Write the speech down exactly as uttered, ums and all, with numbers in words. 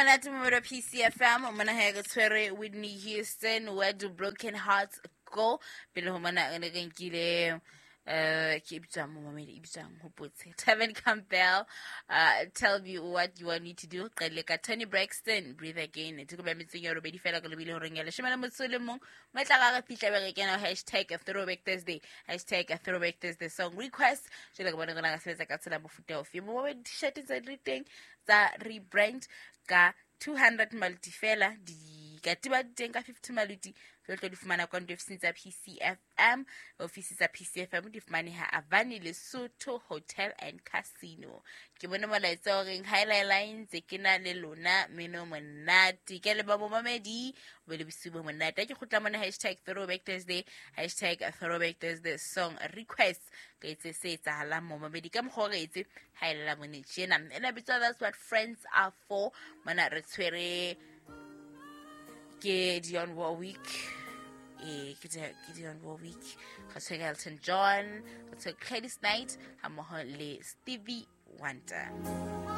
Manati Mura P C F M, Manahaga Swery, Whitney Houston, Where Do Broken Hearts Go? Pilomana and again Gile. Uh, keep some moment, Ibsam, who puts it. Tevin Campbell, uh, tell me what you want me to do. Like Tony Braxton, breathe again. It took a minute to your baby fella, Galileo Ringel, Shimana Musulimo, Mataka Pitcher again, hashtag a throwback Thursday, hashtag a throwback Thursday song request. She like one of the says I got some foot of you. Moment, shut is everything. That rebrand, ka two hundred multifella, di katiba tenga fifty maluti. Lotlo di fumana kwa ndo ofisi za P C F M, ofisi za P C F M di fumani ha Avani Lesotho Hotel and Casino. Ke bona molaetsa o reng highlight lines ke na le lona meno monate ke le ba mo mamedi bo le bisibo monate ke khutla mona hashtag throwback Thursday hashtag throwback Thursday song request ke itse se etsahala mo mamedi ka mogoretse highlight mone tjena ena bitsa that's what friends are for mana re tshwere ke Dionne Warwick e ke Dionne Warwick ga se Elton John ga se Gladys Knight ha mo le Stevie Wonder.